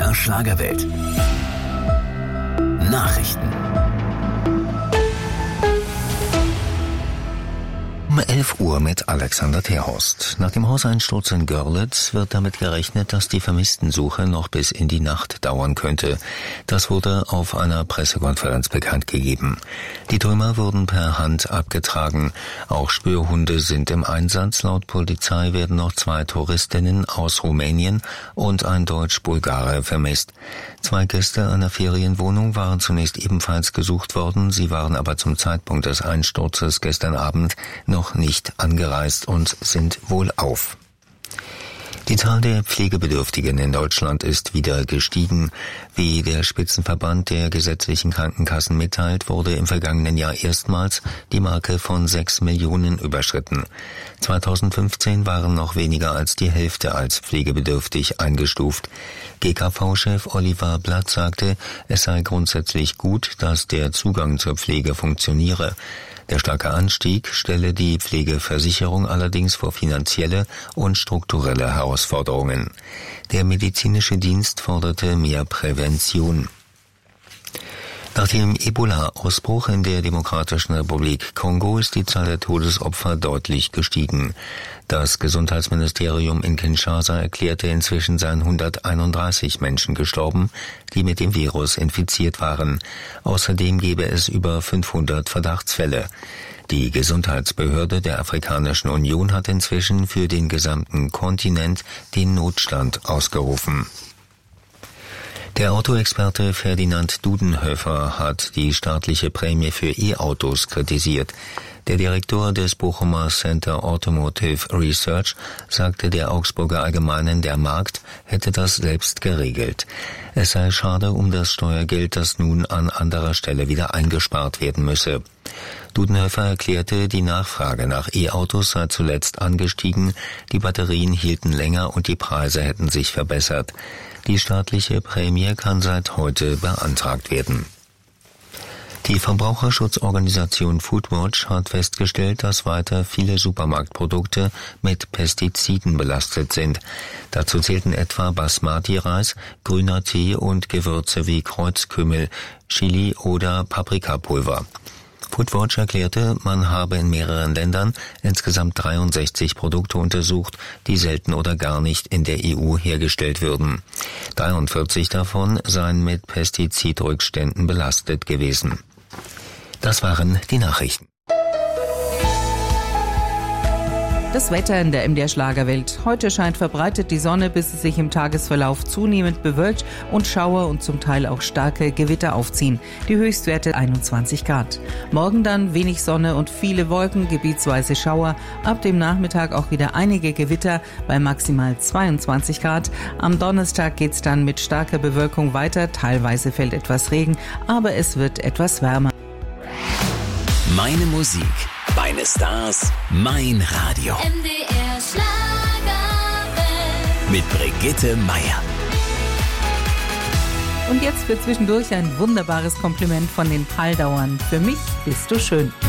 MDR Schlagerwelt. Nachrichten. Um 11 Uhr mit Alexander Terhorst. Nach dem Hauseinsturz in Görlitz wird damit gerechnet, dass die Vermisstensuche noch bis in die Nacht dauern könnte. Das wurde auf einer Pressekonferenz bekannt gegeben. Die Trümmer wurden per Hand abgetragen. Auch Spürhunde sind im Einsatz. Laut Polizei werden noch 2 Touristinnen aus Rumänien und ein Deutsch-Bulgare vermisst. 2 Gäste einer Ferienwohnung waren zunächst ebenfalls gesucht worden. Sie waren aber zum Zeitpunkt des Einsturzes gestern Abend noch nicht angereist und sind wohlauf. Die Zahl der Pflegebedürftigen in Deutschland ist wieder gestiegen. Wie der Spitzenverband der gesetzlichen Krankenkassen mitteilt, wurde im vergangenen Jahr erstmals die Marke von 6 Millionen überschritten. 2015 waren noch weniger als die Hälfte als pflegebedürftig eingestuft. GKV-Chef Oliver Blatt sagte, es sei grundsätzlich gut, dass der Zugang zur Pflege funktioniere. Der starke Anstieg stelle die Pflegeversicherung allerdings vor finanzielle und strukturelle Herausforderungen. Der medizinische Dienst forderte mehr Prävention. Nach dem Ebola-Ausbruch in der Demokratischen Republik Kongo ist die Zahl der Todesopfer deutlich gestiegen. Das Gesundheitsministerium in Kinshasa erklärte, inzwischen seien 131 Menschen gestorben, die mit dem Virus infiziert waren. Außerdem gebe es über 500 Verdachtsfälle. Die Gesundheitsbehörde der Afrikanischen Union hat inzwischen für den gesamten Kontinent den Notstand ausgerufen. Der Autoexperte Ferdinand Dudenhöfer hat die staatliche Prämie für E-Autos kritisiert. Der Direktor des Bochumer Center Automotive Research sagte der Augsburger Allgemeinen, der Markt hätte das selbst geregelt. Es sei schade um das Steuergeld, das nun an anderer Stelle wieder eingespart werden müsse. Dudenhöfer erklärte, die Nachfrage nach E-Autos sei zuletzt angestiegen, die Batterien hielten länger und die Preise hätten sich verbessert. Die staatliche Prämie kann seit heute beantragt werden. Die Verbraucherschutzorganisation Foodwatch hat festgestellt, dass weiter viele Supermarktprodukte mit Pestiziden belastet sind. Dazu zählten etwa Basmati-Reis, grüner Tee und Gewürze wie Kreuzkümmel, Chili oder Paprikapulver. Foodwatch erklärte, man habe in mehreren Ländern insgesamt 63 Produkte untersucht, die selten oder gar nicht in der EU hergestellt würden. 43 davon seien mit Pestizidrückständen belastet gewesen. Das waren die Nachrichten. Das Wetter in der MDR Schlagerwelt. Heute scheint verbreitet die Sonne, bis es sich im Tagesverlauf zunehmend bewölkt und Schauer und zum Teil auch starke Gewitter aufziehen. Die Höchstwerte 21 Grad. Morgen dann wenig Sonne und viele Wolken, gebietsweise Schauer. Ab dem Nachmittag auch wieder einige Gewitter bei maximal 22 Grad. Am Donnerstag geht's dann mit starker Bewölkung weiter. Teilweise fällt etwas Regen, aber es wird etwas wärmer. Meine Musik, meine Stars, mein Radio. MDR Schlagerwelt. Mit Brigitte Meier. Und jetzt für zwischendurch ein wunderbares Kompliment von den Paldauern. Für mich bist du schön.